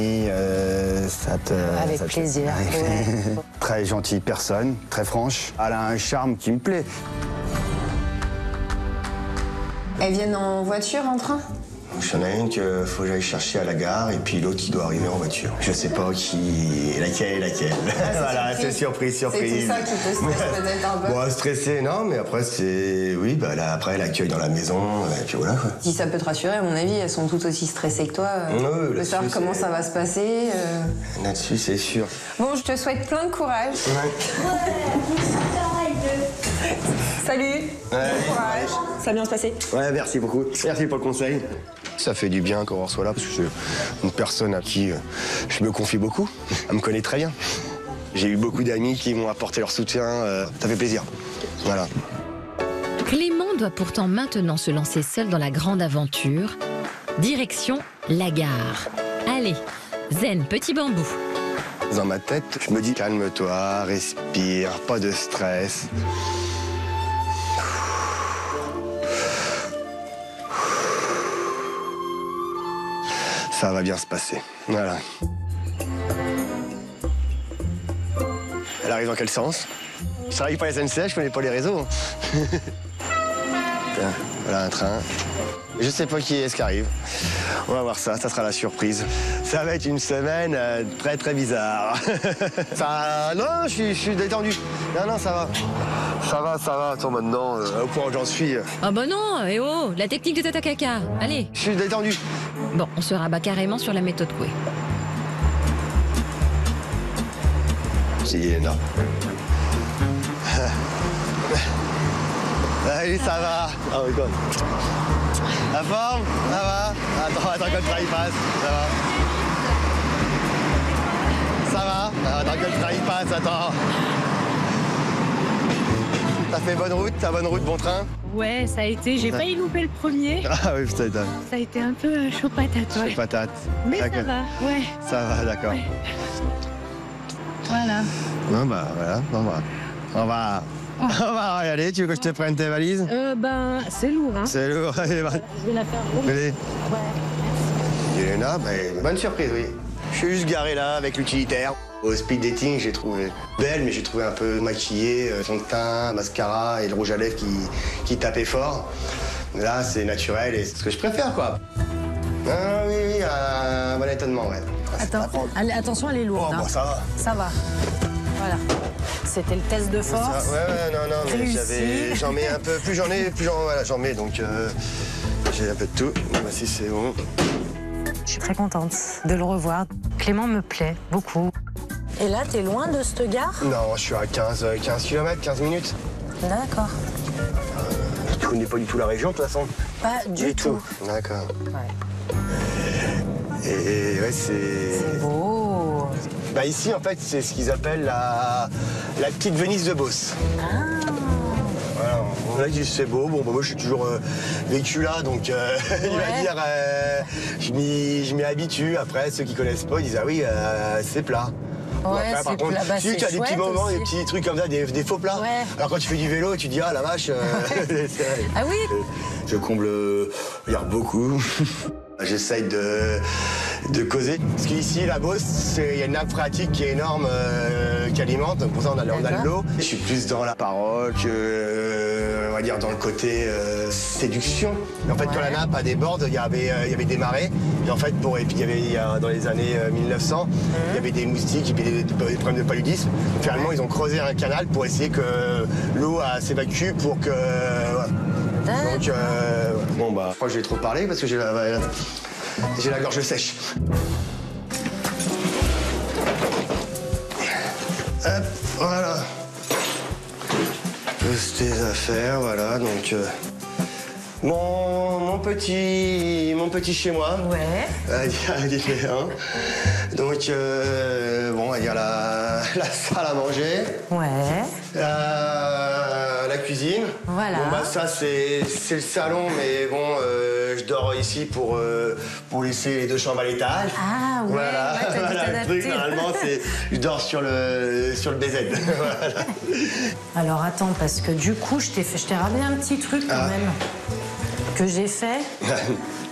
Avec plaisir. Ouais. Très gentille personne, très franche. Elle a un charme qui me plaît. Elles viennent en voiture, en train? Il y en a une qu'il faut que j'aille chercher à la gare et puis l'autre qui doit arriver en voiture. Je sais pas laquelle est laquelle. Voilà, c'est surprise. C'est tout ça qui te stresse peut-être un peu? Bon, stressé, non, mais après, c'est... Oui, bah là, après, l'accueil dans la maison, et puis voilà, quoi. Si ça peut te rassurer, à mon avis, elles sont toutes aussi stressées que toi. Oui, de savoir comment ça va se passer. Là-dessus, c'est sûr. Bon, je te souhaite plein de courage. Salut. Bon courage. Ça va bien se passer. Ouais, merci beaucoup. Merci pour le conseil. Ça fait du bien qu'on soit là, parce que je suis une personne à qui je me confie beaucoup. Elle me connaît très bien. J'ai eu beaucoup d'amis qui m'ont apporté leur soutien. Ça fait plaisir. Voilà. Clément doit pourtant maintenant se lancer seul dans la grande aventure. Direction la gare. Allez, zen, petit bambou. Dans ma tête, je me dis calme-toi, respire, pas de stress. Ça va bien se passer. Voilà. Elle arrive dans quel sens? Je travaille pas à la SNCF, je connais pas les réseaux. Voilà un train. Je sais pas qui est-ce qui arrive. On va voir ça sera la surprise. Ça va être une semaine très très bizarre. Non, je suis détendu. Non, ça va. Ça va. Attends, maintenant, au point où j'en suis. Ah bah non, eh oh, la technique de Tata Kaka. Allez. Je suis détendu. Bon, on se rabat carrément sur la méthode Coué. C'est Yéna. Salut, ça va? Ah oui, quoi. La forme? Ça va? Attends que le train passe. Ça va? Attends que le train passe, attends. T'as fait bonne route? T'as bonne route, bon train? Ouais, ça a été. J'ai failli louper le premier. Ah oui, putain. Ça a été un peu chaud patate, ouais. Chaud patate. Mais ça va, ouais. Ça va, d'accord. Ouais. Voilà. Non, bah voilà, on va y aller. Tu veux que je te prenne tes valises? C'est lourd, hein. C'est lourd. Allez, va. Je vais la faire rouler. Allez. Ouais. Yelena, bonne surprise, oui. Je suis juste garé là avec l'utilitaire. Au speed dating, j'ai trouvé belle, mais j'ai trouvé un peu maquillée, fond de teint, mascara et le rouge à lèvres qui tapait fort. Mais là, c'est naturel et c'est ce que je préfère, quoi. Ah oui, un bon étonnement, ouais. Attention, elle est lourde. Oh, bon, ça va. Ça va. Voilà. C'était le test de force. Ouais, non, mais j'en mets un peu, plus j'en mets, donc j'ai un peu de tout. Voici, c'est bon. Je suis très contente de le revoir. Clément me plaît beaucoup. Et là, t'es loin de cette gare? Non, je suis à 15 km, 15 minutes. D'accord. Tu connais pas du tout la région, de toute façon? Pas du tout. D'accord. Ouais. Et ouais, c'est beau. Bah ici, en fait, c'est ce qu'ils appellent la petite Venise de Beauce. Ah. Voilà, on a dit c'est beau. Bon, bah, moi, je suis toujours vécu là, donc il va dire, je m'y habitue. Après, ceux qui connaissent pas, ils disent ah oui, c'est plat. Ouais, après, par contre, tu as des petits moments, des petits trucs comme ça, des faux plats. Ouais. Alors quand tu fais du vélo, tu dis ah la vache. Ah oui. Je comble beaucoup. J'essaye de causer. Parce qu'ici, la Beauce, il y a une nappe phréatique qui est énorme, qui alimente. Donc pour ça, on a de l'eau. Je suis plus dans la parole que, on va dire, dans le côté séduction. Et en fait, quand la nappe a déborde, il y avait des marées. Et en fait, et puis dans les années 1900, il y avait des moustiques, il y avait des problèmes de paludisme. Donc, finalement, ils ont creusé un canal pour essayer que l'eau s'évacue pour que... Voilà. Donc, bon, bah, je crois que j'ai trop parlé parce que j'ai la gorge sèche. Hop, voilà. Toutes tes affaires, voilà, donc... Mon petit chez moi. Ouais. Donc, bon, on va dire la salle à manger. Ouais. La cuisine. Voilà. Bon, bah, ça, c'est le salon, mais bon, je dors ici pour laisser les deux chambres à l'étage. Ah, ouais. Voilà, Ouais, voilà le truc, normalement, c'est je dors sur le BZ. Voilà. Alors, attends, parce que du coup, je t'ai ramené un petit truc quand même. Que j'ai fait.